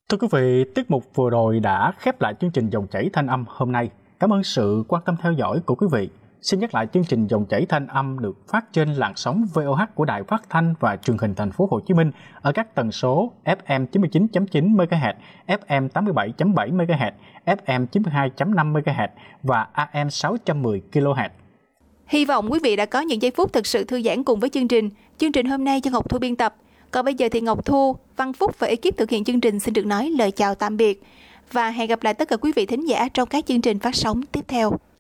Thưa quý vị, tiết mục vừa rồi đã khép lại chương trình Dòng chảy thanh âm hôm nay. Cảm ơn sự quan tâm theo dõi của quý vị. Xin nhắc lại chương trình Dòng chảy thanh âm được phát trên làn sóng VOH của Đài Phát thanh và Truyền hình Thành phố Hồ Chí Minh ở các tần số FM 99.9 MHz, FM 87.7 MHz, FM 92.5 MHz và AM 610 kHz. Hy vọng quý vị đã có những giây phút thực sự thư giãn cùng với chương trình. Chương trình hôm nay do Ngọc Thu biên tập. Còn bây giờ thì Ngọc Thu, Văn Phúc và ekip thực hiện chương trình xin được nói lời chào tạm biệt. Và hẹn gặp lại tất cả quý vị thính giả trong các chương trình phát sóng tiếp theo.